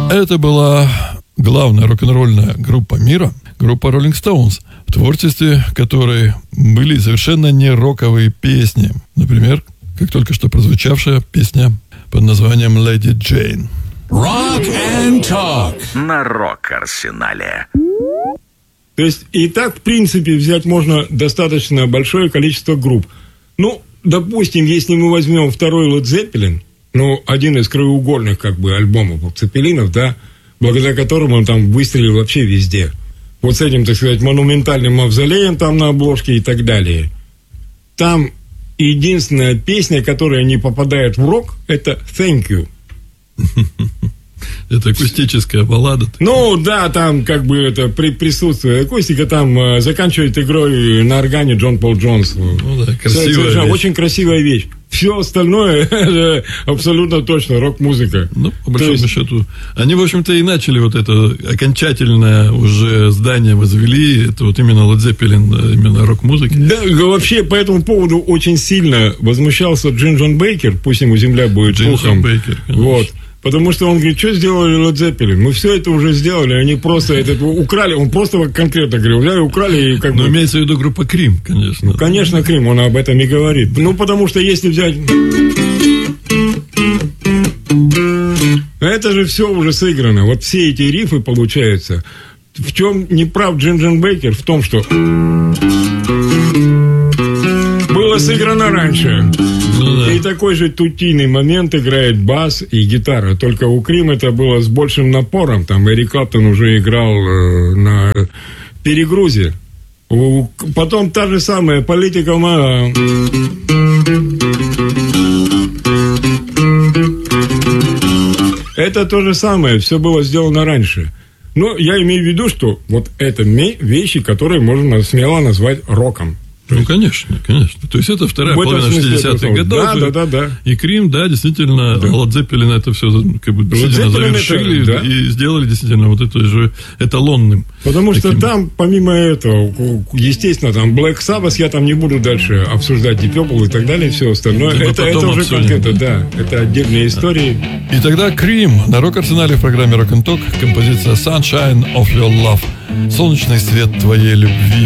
Это была главная рок-н-ролльная группа мира, группа Rolling Stones, в творчестве которой были совершенно не роковые песни. Например, как только что прозвучавшая песня под названием «Lady Jane». Rock and Talk на Рок-Арсенале. То есть и так, в принципе, взять можно достаточно большое количество групп. Ну, допустим, если мы возьмем второй Led Zeppelin, ну, один из краеугольных, как бы, альбомов Цеппелинов, да, благодаря которому он там выстрелил вообще везде. Вот с этим, так сказать, монументальным мавзолеем там на обложке и так далее. Там единственная песня, которая не попадает в рок, это «Thank You». Это акустическая баллада. Ну, да, там как бы это присутствует акустика, там заканчивает игрой на органе Джон Пол Джонс. Ну да, красивая вещь. Очень красивая вещь. Все остальное абсолютно точно рок-музыка. Ну, по большому счету. Они, в общем-то, и начали вот это окончательное уже здание возвели. Это вот именно Led Zeppelin, именно рок-музыки. Да, вообще по этому поводу очень сильно возмущался Джон Бейкер, пусть ему земля будет пухом. Бейкер, вот. Потому что он говорит, что сделали Led Zeppelin? Мы все это уже сделали, они просто это украли. Он просто конкретно говорил, взяли, украли и как бы... Но имеется в виду группа Крим, конечно. Ну, конечно, Крим, он об этом и говорит. Ну, потому что если взять... Это же все уже сыграно. Вот все эти рифы получаются. В чем не прав Джин Бейкер? В том, что... было сыграно раньше. Ну, да. И такой же тутийный момент играет бас и гитара. Только у Крим это было с большим напором. Там Эрик Клэптон уже играл на перегрузе. Потом та же самая политика. Это то же самое. Все было сделано раньше. Но я имею в виду, что вот это вещи, которые можно смело назвать роком. Ну, конечно, конечно. То есть, это вторая половина 60-х годов. Да. И Крим, да, действительно, Led Zeppelin это все как бы действительно завершили это, да. И сделали действительно вот это же эталонным. Потому что там, помимо этого, естественно, там Black Sabbath, я там не буду дальше обсуждать Deep Purple и так далее, и все остальное. Это уже конкретно, да, это отдельные истории. И тогда Крим на Рок-Арсенале в программе Rock and Talk, композиция Sunshine of Your Love. Солнечный свет твоей любви.